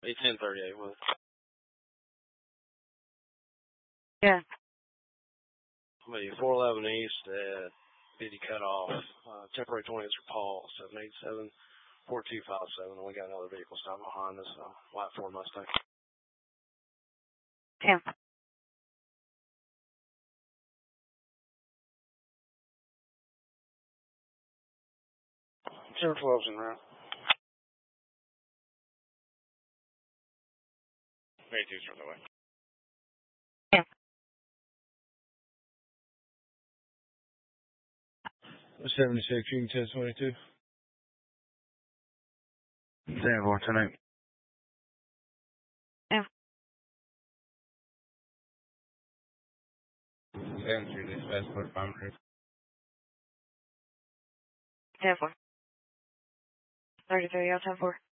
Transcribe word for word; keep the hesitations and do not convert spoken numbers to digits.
A ten thirty-eight with. Yeah. Maybe four eleven East at fifty cut off. Uh, temporary twenty is for Paul, seven eight seven, four two five seven. And we got another vehicle stopped behind us, uh, white Ford Mustang. ten. zero twelve's en route. eighty-two's on the way. ten. seventy-six, you can test twenty-two. Stand for tonight. Yeah. seventy-three, dispatch, put five hundred. ten four. thirty-three, I'll ten four.